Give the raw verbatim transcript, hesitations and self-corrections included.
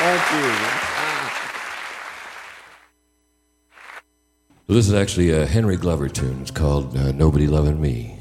Thank you. Well, this is actually a Henry Glover tune. It's called uh, Nobody Loving Me.